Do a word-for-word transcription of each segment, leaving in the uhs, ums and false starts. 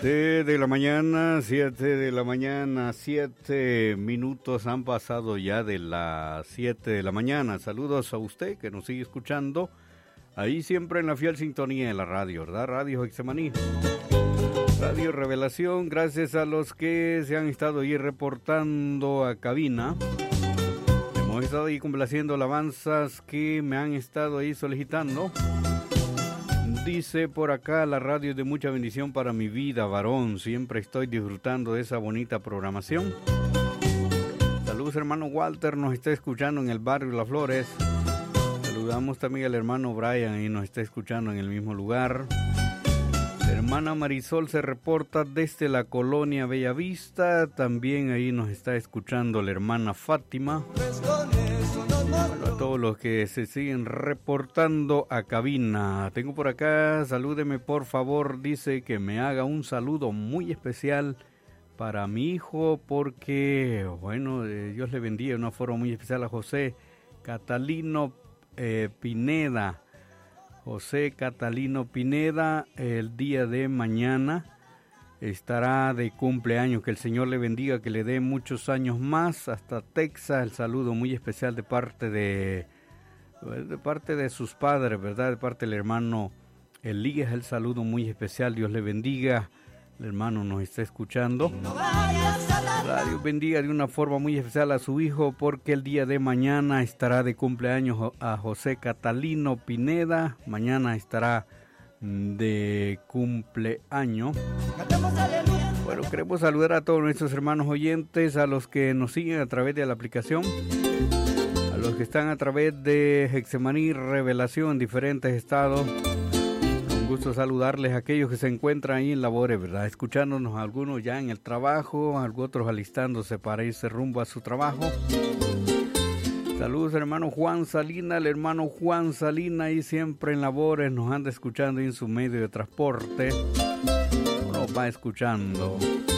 siete de la mañana, siete de la mañana, siete minutos han pasado ya de las siete de la mañana. Saludos a usted que nos sigue escuchando, ahí siempre en la fiel sintonía de la radio, ¿verdad? Radio Getsemaní, Radio Revelación. Gracias a los que se han estado ahí reportando a cabina. Hemos estado ahí complaciendo alabanzas que me han estado ahí solicitando. Dice por acá: la radio es de mucha bendición para mi vida, varón. Siempre estoy disfrutando de esa bonita programación. Saludos, hermano Walter, nos está escuchando en el barrio Las Flores. Saludamos también al hermano Brian, y nos está escuchando en el mismo lugar. La hermana Marisol se reporta desde la colonia Bellavista. También ahí nos está escuchando la hermana Fátima. Bueno, a todos los que se siguen reportando a cabina. Tengo por acá: salúdeme por favor, dice que me haga un saludo muy especial para mi hijo, porque, bueno, eh, Dios le bendiga de una forma muy especial a José Catalino eh, Pineda. José Catalino Pineda, el día de mañana estará de cumpleaños. Que el Señor le bendiga, que le dé muchos años más, hasta Texas. El saludo muy especial de parte de, de parte de sus padres, ¿verdad? De parte del hermano Elías, el saludo muy especial. Dios le bendiga. El hermano nos está escuchando. Dios bendiga de una forma muy especial a su hijo, porque el día de mañana estará de cumpleaños a José Catalino Pineda. Mañana estará de cumpleaños. Bueno, queremos saludar a todos nuestros hermanos oyentes, a los que nos siguen a través de la aplicación, a los que están a través de Getsemaní Revelación en diferentes estados. Un gusto saludarles a aquellos que se encuentran ahí en labores, ¿verdad? Escuchándonos, algunos ya en el trabajo, otros alistándose para irse rumbo a su trabajo. Saludos, hermano Juan Salina, el hermano Juan Salina ahí siempre en labores, nos anda escuchando en su medio de transporte, nos va escuchando.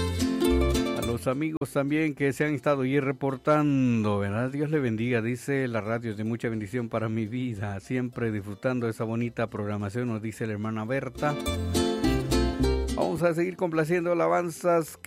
A los amigos también que se han estado ahí reportando, ¿verdad? Dios le bendiga, dice: la radio es de mucha bendición para mi vida, siempre disfrutando de esa bonita programación, nos dice la hermana Berta. Vamos a seguir complaciendo alabanzas